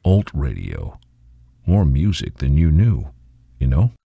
Alt radio. More music than you knew, you know?